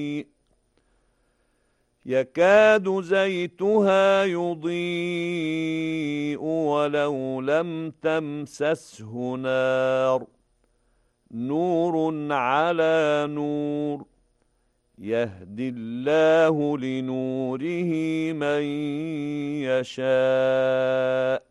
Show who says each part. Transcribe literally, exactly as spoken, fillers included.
Speaker 1: يكاد زيتها يضيء ولو لم تمسسه نار نور على نور يهدي الله لنوره من يشاء